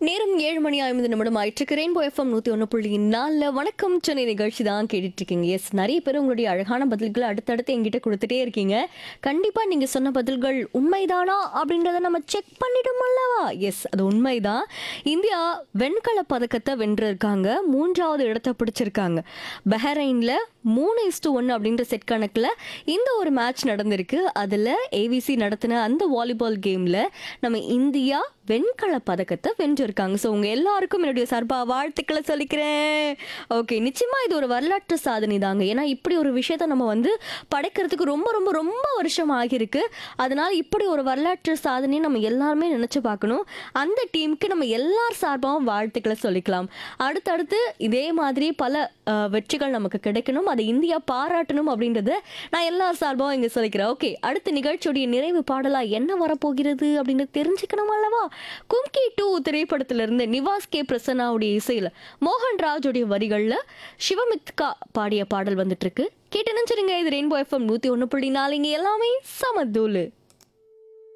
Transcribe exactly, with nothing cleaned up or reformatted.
நேரம் ஏழு மணி ஐம்பது நிமிடம் ஆயிட்டு ரெயின்போ எஃப்எம் நூற்றி ஒன்று புள்ளி நாலில் வணக்கம் சென்னை நிகழ்ச்சி தான் கேட்டுட்டு இருக்கீங்க. எஸ், நிறைய பேர் உங்களுடைய அழகான பதில்களை அடுத்தடுத்து எங்கிட்ட கொடுத்துட்டே இருக்கீங்க. கண்டிப்பாக நீங்கள் சொன்ன பதில்கள் உண்மைதானா அப்படின்றத நம்ம செக் பண்ணிட்டோம் அல்லவா? எஸ், அது உண்மைதான். இந்தியா வெண்கல பதக்கத்தை வென்றிருக்காங்க, மூன்றாவது இடத்தை பிடிச்சிருக்காங்க. பஹ்ரைனில் மூணு இஸ்டு ஒன்று அப்படின்ற செட் கணக்கில் இந்த ஒரு மேட்ச் நடந்திருக்கு. அதில் ஏவிசி நடத்தின அந்த வாலிபால் கேமில் நம்ம இந்தியா வெண்கல பதக்கத்தை வென்றிருக்காங்க. ஸோ உங்கள் எல்லாருக்கும் என்னுடைய சார்பாக வாழ்த்துக்களை சொல்லிக்கிறேன். ஓகே, நிச்சயமாக இது ஒரு வரலாற்று சாதனை தாங்க. ஏன்னா இப்படி ஒரு விஷயத்த நம்ம வந்து படைக்கிறதுக்கு ரொம்ப ரொம்ப ரொம்ப வருஷம் ஆகியிருக்கு. அதனால் இப்படி ஒரு வரலாற்று சாதனையை நம்ம எல்லாருமே நினச்சி பார்க்கணும். அந்த டீமுக்கு நம்ம எல்லார் சார்பாகவும் வாழ்த்துக்களை சொல்லிக்கலாம். அடுத்தடுத்து இதே மாதிரி பல அஹ், வெற்றிகள் நமக்கு கிடைக்கணும், அதை இந்தியா பாராட்டணும் அப்படின்றத நான் எல்லார் சார்பாகவும் இங்கே சொல்லிக்கிறேன். ஓகே, அடுத்த நிகழ்ச்சியுடைய நிறைவு பாடலாக என்ன வரப்போகிறது அப்படின்னு தெரிஞ்சுக்கணும் அல்லவா? கும்கி டூ திரைப்படத்திலிருந்து நிவாஸ் கே பிரசன்னாவுடைய இசையில் மோகன்ராஜுடைய வரிகளில் சிவமித்கா பாடிய பாடல் வந்துட்டு இருக்கு. கேட்டு நினைச்சிருங்க. இது ரெயின்போ எஃப்எம் நூற்றி ஒன்று புள்ளி நாலு, இங்கே எல்லாமே சமதூளு.